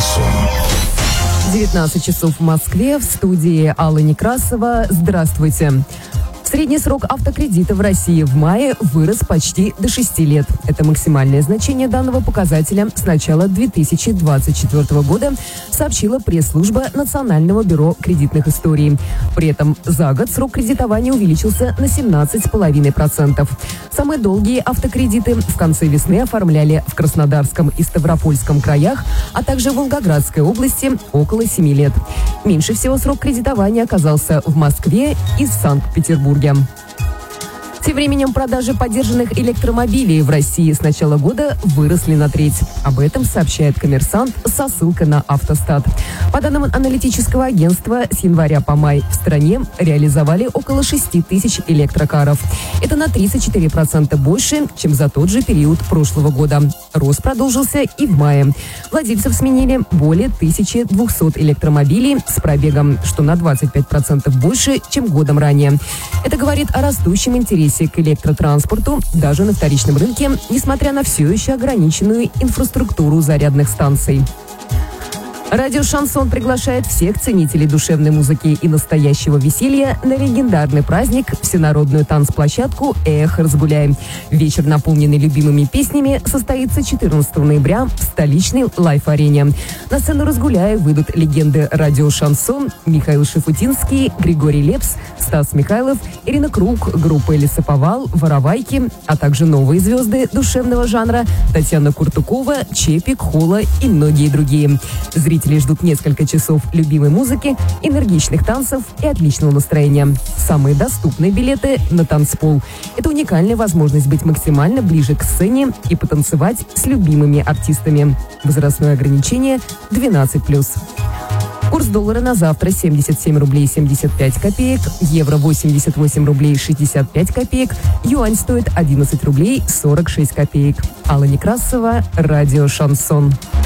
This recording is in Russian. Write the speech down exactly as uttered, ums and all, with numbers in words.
Шансон. девятнадцать часов в Москве, в студии Алла Некрасова. Здравствуйте. Средний срок автокредита в России в мае вырос почти до шести лет. Это максимальное значение данного показателя с начала две тысячи двадцать четвёртого года, сообщила пресс-служба Национального бюро кредитных историй. При этом за год срок кредитования увеличился на семнадцать целых пять десятых процента. Самые долгие автокредиты в конце весны оформляли в Краснодарском и Ставропольском краях, а также в Волгоградской области около семи лет. Меньше всего срок кредитования оказался в Москве и Санкт-Петербурге. Тем временем продажи подержанных электромобилей в России с начала года выросли на треть. Об этом сообщает «Коммерсант» со ссылкой на «Автостат». По данным аналитического агентства, с января по май в стране реализовали около шести тысяч электрокаров. Это на тридцать четыре процента больше, чем за тот же период прошлого года. Рост продолжился и в мае. Владельцев сменили более тысячи двухсот электромобилей с пробегом, что на двадцать пять процентов больше, чем годом ранее. Это говорит о растущем интересе к электротранспорту даже на вторичном рынке, несмотря на все еще ограниченную инфраструктуру зарядных станций. Радио «Шансон» приглашает всех ценителей душевной музыки и настоящего веселья на легендарный праздник – всенародную танцплощадку «Эх, разгуляй». Вечер, наполненный любимыми песнями, состоится четырнадцатого ноября в столичной лайф-арене. На сцену «Разгуляй» выйдут легенды радио «Шансон» Михаил Шафутинский, Григорий Лепс, Стас Михайлов, Ирина Круг, группа «Лесоповал», «Воровайки», а также новые звезды душевного жанра Татьяна Куртукова, Чепик, Хола и многие другие. Зрители ждут несколько часов любимой музыки, энергичных танцев и отличного настроения. Самые доступные билеты на танцпол. Это уникальная возможность быть максимально ближе к сцене и потанцевать с любимыми артистами. Возрастное ограничение двенадцать плюс. Курс доллара на завтра семьдесят семь рублей семьдесят пять копеек, евро восемьдесят восемь рублей шестьдесят пять копеек, юань стоит одиннадцать рублей сорок шесть копеек. Алла Некрасова, радио «Шансон».